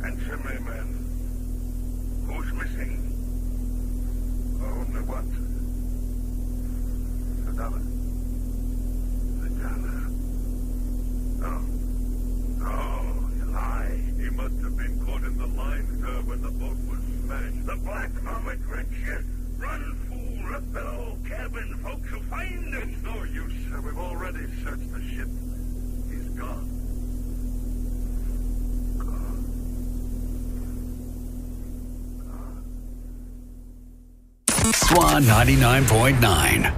Answer me, man. Who's missing? Only what? Sadala. No. No, you lie. He must have been caught in the line, sir, when the boat was smashed. The Black Armored Wretch! Run, fool! Up that old cabin! Folks will find him! It's no use, sir. We've already searched the ship. He's gone. Swan 99.9.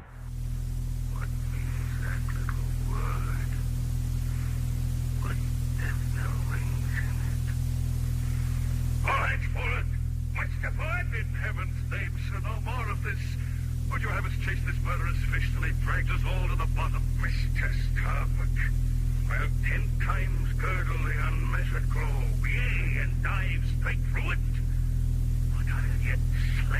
In heaven's name, sir, no more of this. Would you have us chase this murderous fish till he drags us all to the bottom? Mr. Starbuck, well, 10 times girdle the unmeasured globe, yea, and dive straight through it. But I'll yet slay